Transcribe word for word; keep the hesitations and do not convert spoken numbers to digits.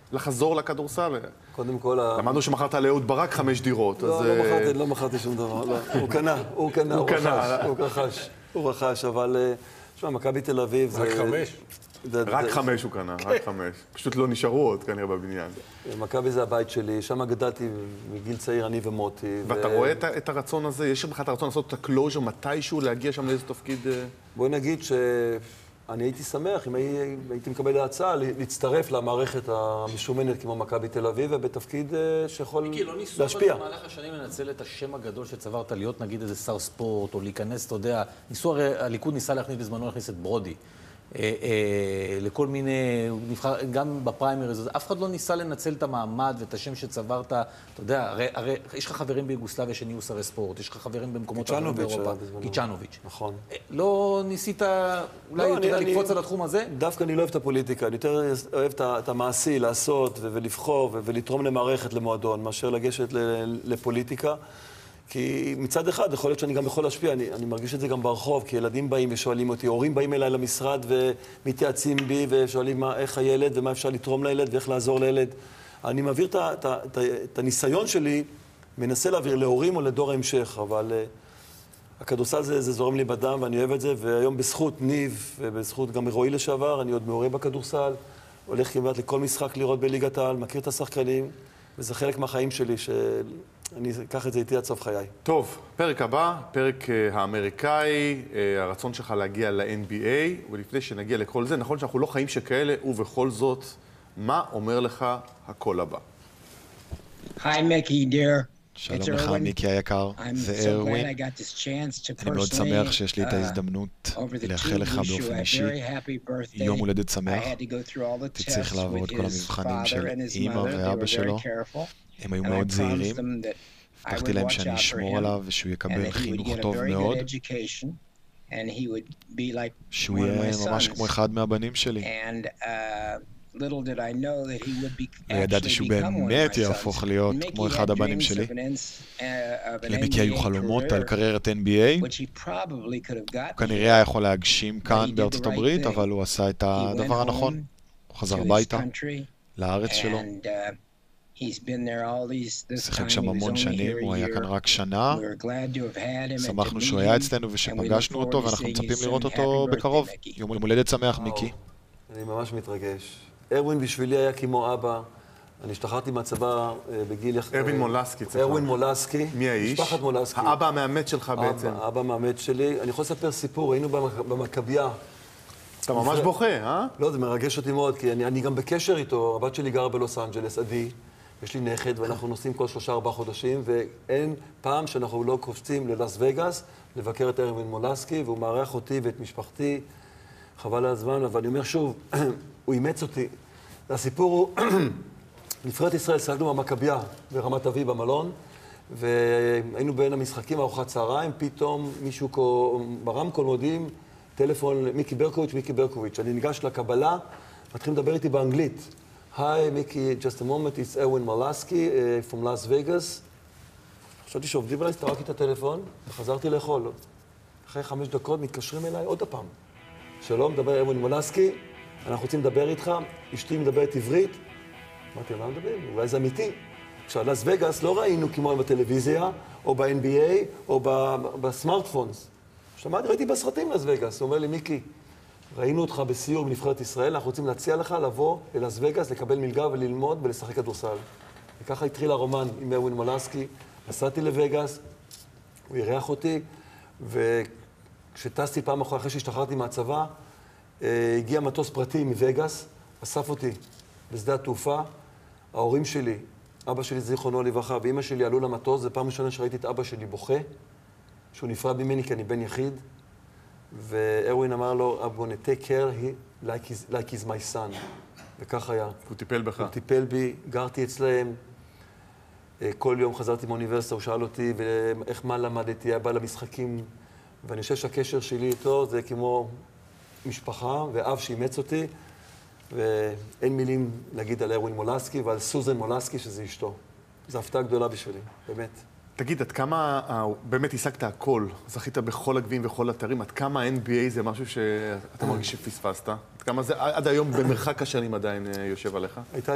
לחזור לכדורסל? קודם כל... למדנו שמכרת לאהוד ברק חמש דירות, לא, אז... לא מכרתי, לא מכרתי שום דבר, לא. הוא קנה, הוא קנה, הוא רכש, הוא רכש, הוא רכש, אבל... תשמע, מכבי תל אביב זה... רק חמש? רק חמש הוא קנה, רק חמש. פשוט לא נשארו עוד כנראה בבניין. מכבי זה הבית שלי, שם גדלתי מגיל צעיר, אני ומוטי. ואתה רואה את הרצון הזה? יש לך את הרצון לעשות את הקלוז'ר מתישהו, להגיע שם לאיזה תפקיד? בואי נגיד שאני הייתי שמח אם הייתי מקבל להצעה להצטרף למערכת המשומנת כמו מכבי תל אביב, ובתפקיד שיכול להשפיע. מיקי, לא ניסו אבל במהלך השנים לנצל את השם הגדול שצברת להיות, נגיד איזה שר ספורט, או להיכנס, אתה יודע, ניסו הרי, הליכוד ניסה להכניס בזמנו, להכניס את ברודי. לכל מיני, הוא נבחר, גם בפריימריז, אף אחד לא ניסה לנצל את המעמד ואת השם שצברת, אתה יודע, הרי, הרי יש לך חברים ביוגוסלביה שנהיו שרי ספורט, יש לך חברים במקומות אחרים באירופה, קיצ'נוביץ'. נכון. לא ניסית אולי יותר לקפוץ על התחום הזה? דווקא אני לא אוהב את הפוליטיקה, אני יותר אוהב את המעשי, לעשות ולבחור ולתרום למערכת, למועדון, מאשר לגשת לפוליטיקה. כי מצד אחד, יכול להיות שאני גם יכול להשפיע, אני, אני מרגיש את זה גם ברחוב, כי ילדים באים ושואלים אותי, הורים באים אליי למשרד ומתייעצים בי ושואלים מה, איך הילד ומה אפשר לתרום לילד ואיך לעזור לילד. אני מעביר את, את, את, את הניסיון שלי, מנסה להעביר להורים או לדור ההמשך, אבל uh, הכדורסל זה, זה זורם לי בדם ואני אוהב את זה, והיום בזכות ניב ובזכות גם רועי לשעבר, אני עוד מעורה בכדורסל, הולך כמעט לכל משחק לראות בליגת העל, מכיר את השחקנים, וזה חלק מהחיים שלי ש... אני אקח את זה איתי עד סוף חיי. טוב, פרק הבא, פרק האמריקאי, הרצון שלך להגיע ל-אן בי איי, ולפני שנגיע לכל זה, נכון שאנחנו לא חיים שכאלה, ובכל זאת, מה אומר לך הקול הבא? היי, מיקי, dear. שלום לך, מיקי היקר, זה ארווין. אני מאוד שמח שיש לי את ההזדמנות לאחל לך באופן אישי יום הולדת שמח. תצטרך לעבור את כל המבחנים של אמא ואבא שלו. הם היו מאוד זהירים. הבטחתי להם שאני אשמור עליו ושהוא יקבל חינוך טוב מאוד. שהוא יהיה ממש כמו אחד מהבנים שלי. לא ידעתי שהוא באמת יהפוך להיות כמו אחד הבנים שלי. למיקי היו חלומות על קריירת אן בי איי. הוא כנראה היה יכול להגשים כאן בארצות הברית, אבל הוא עשה את הדבר הנכון. הוא חזר הביתה, לארץ שלו. שיחק שם המון שנים, הוא היה כאן רק שנה. שמחנו שהוא היה אצלנו ושפגשנו אותו, ואנחנו מצפים לראות אותו בקרוב. יום הולדת שמח, מיקי. אני ממש מתרגש. ארווין בשבילי היה כמו אבא. אני השתחררתי מהצבא בגיל... ארווין מולסקי. ארווין מולסקי. מי האיש? משפחת מולסקי. האבא המאמץ שלך בעצם. האבא המאמץ שלי. אני יכול לספר סיפור, היינו במכבייה. אתה ממש בוכה, אה? לא, זה מרגש אותי מאוד, כי אני גם בקשר איתו. הבת שלי גרה בלוס אנג'לס, עדי. יש לי נכד, ואנחנו נוסעים כל שלושה ארבעה חודשים, ואין פעם שאנחנו לא קופצים ללאס וגאס, לבקר את ארווין מולסקי, והוא מארח אותי ואת משפחתי. חבל על הזמן, אבל אני אומר שוב, הוא אימץ אותי. הסיפור הוא, נבחרת ישראל סייגנו במכבייה ברמת אביב במלון, והיינו בין המשחקים, ארוחת צהריים, פתאום מישהו ברמקול מודיעים, טלפון, מיקי ברקוביץ', מיקי ברקוביץ'. אני ניגש לקבלה, מתחילים לדבר איתי באנגלית. היי, מיקי, just a moment, it's Erwin Molaski uh, from Las Vegas. חשבתי שעובדים עליי, סתרקתי את הטלפון, וחזרתי לאכול. אחרי חמש דקות מתקשרים אליי עוד הפעם. שלום, מדבר ארווין מולסקי, אנחנו רוצים לדבר איתך, אשתי מדברת עברית. אמרתי, מה מדברים? אולי זה אמיתי. עכשיו, לס וגאס לא ראינו כמו בטלוויזיה, או ב-אן בי איי, או בסמארטפונס. שמעתי, ראיתי בסרטים לס וגאס. הוא אומר לי, מיקי, ראינו אותך בסיור בנבחרת ישראל, אנחנו רוצים להציע לך לבוא ללס וגאס, לקבל מלגה וללמוד ולשחק כדורסל. וככה התחיל הרומן עם ארווין מולסקי. נסעתי לווגאס, הוא אירח אותי, וכשטסתי פעם אחרי, אחרי שהשתחררתי מהצבא, הגיע מטוס פרטי מווגאס, אסף אותי בשדה התעופה. ההורים שלי, אבא שלי זיכרונו לברכה, ואמא שלי עלו למטוס, זו פעם ראשונה שראיתי את אבא שלי בוכה, שהוא נפרד ממני כי אני בן יחיד, וארווין אמר לו, I'm going to take care like he's, like he's my son. וכך היה. הוא טיפל בך. הוא טיפל בי, גרתי אצלהם. כל יום חזרתי מאוניברסיטה, הוא שאל אותי ואיך מה למדתי, היה בא למשחקים. ואני חושב שהקשר שלי איתו זה כמו משפחה ואב שאימץ אותי. ואין מילים להגיד על ארווין מולסקי ועל סוזן מולסקי שזה אשתו. זו הפתעה גדולה בשבילי, באמת. תגיד, עד כמה, באמת השגת הכל, זכית בכל הגביעים וכל אתרים, עד כמה ה-אן בי איי זה משהו שאתה מרגיש שפספסת? עד כמה זה עד היום במרחק השנים עדיין יושב עליך?